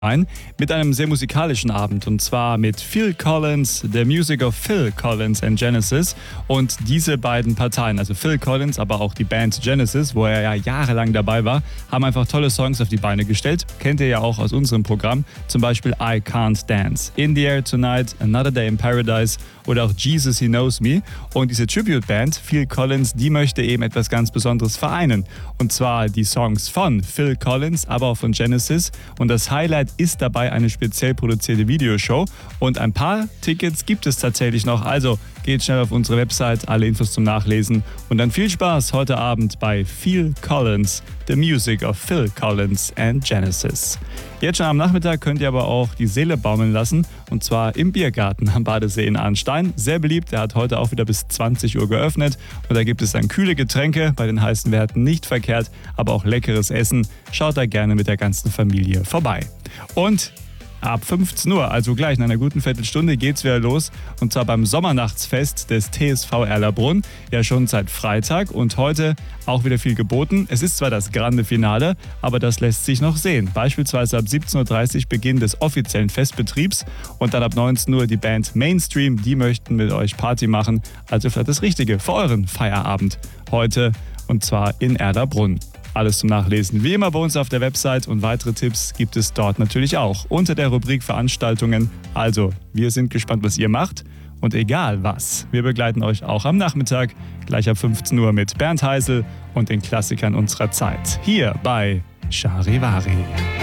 ein mit einem sehr musikalischen Abend und zwar mit Phil Collins, The Music of Phil Collins and Genesis, und diese beiden Parteien, also Phil Collins, aber auch die Band Genesis, wo er ja jahrelang dabei war, haben einfach tolle Songs auf die Beine gestellt. Kennt ihr ja auch aus unserem Programm, zum Beispiel I Can't Dance, In the Air Tonight, Another Day in Paradise oder auch Jesus He Knows Me. Und diese Tribute-Band Phil Collins, die möchte eben etwas ganz Besonderes vereinen, und zwar die Songs von Phil Collins, aber auch von Genesis, und das Highlight ist dabei eine speziell produzierte Videoshow und ein paar Tickets gibt es tatsächlich noch. Also geht schnell auf unsere Website, alle Infos zum Nachlesen und dann viel Spaß heute Abend bei Phil Collins, The Music of Phil Collins and Genesis. Jetzt schon am Nachmittag könnt ihr aber auch die Seele baumeln lassen, und zwar im Biergarten am Badesee in Arnstein. Sehr beliebt, er hat heute auch wieder bis 20 Uhr geöffnet und da gibt es dann kühle Getränke, bei den heißen Werten nicht verkehrt, aber auch leckeres Essen. Schaut da gerne mit der ganzen Familie vorbei. Und ab 15 Uhr, also gleich in einer guten Viertelstunde, geht's wieder los. Und zwar beim Sommernachtsfest des TSV Erlabrunn. Ja, schon seit Freitag und heute auch wieder viel geboten. Es ist zwar das grande Finale, aber das lässt sich noch sehen. Beispielsweise ab 17.30 Uhr Beginn des offiziellen Festbetriebs und dann ab 19 Uhr die Band Mainstream. Die möchten mit euch Party machen. Also vielleicht das Richtige für euren Feierabend heute, und zwar in Erlabrunn. Alles zum Nachlesen wie immer bei uns auf der Website und weitere Tipps gibt es dort natürlich auch unter der Rubrik Veranstaltungen. Also, wir sind gespannt, was ihr macht, und egal was, wir begleiten euch auch am Nachmittag gleich ab 15 Uhr mit Bernd Heisel und den Klassikern unserer Zeit hier bei Charivari.